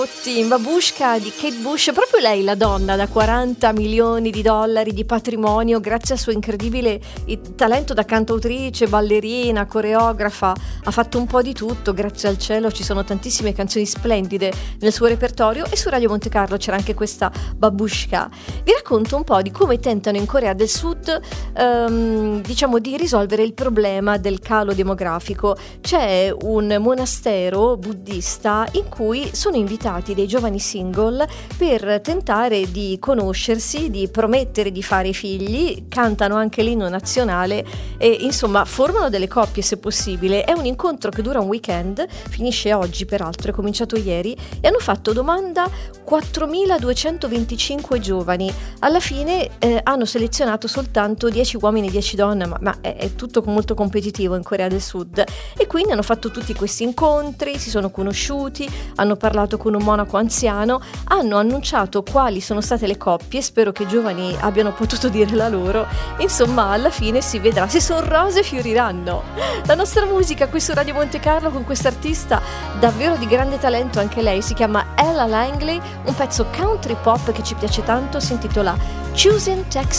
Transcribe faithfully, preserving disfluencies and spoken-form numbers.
In Babushka di Kate Bush, proprio lei la donna da quaranta milioni di dollari di patrimonio grazie al suo incredibile talento da cantautrice, ballerina, coreografa, ha fatto un po' di tutto, grazie al cielo ci sono tantissime canzoni splendide nel suo repertorio e su Radio Monte Carlo c'era anche questa Babushka. Vi racconto un po' di come tentano in Corea del Sud ehm, diciamo di risolvere il problema del calo demografico. C'è un monastero buddista in cui sono invitati dei giovani single per tentare di conoscersi, di promettere di fare figli, cantano anche l'inno nazionale e insomma formano delle coppie se possibile. È un incontro che dura un weekend, finisce oggi peraltro, è cominciato ieri, e hanno fatto domanda quattromiladuecentoventicinque giovani. Alla fine eh, hanno selezionato soltanto dieci uomini e dieci donne, ma, ma è, è tutto molto competitivo in Corea del Sud, e quindi hanno fatto tutti questi incontri, si sono conosciuti, hanno parlato con un monaco anziano, hanno annunciato quali sono state le coppie, spero che i giovani abbiano potuto dire la loro, insomma alla fine si vedrà, se sono rose fioriranno. La nostra musica qui su Radio Monte Carlo con questa artista davvero di grande talento, anche lei si chiama Ella Langley, un pezzo country pop che ci piace tanto, si intitola Choosing Texas.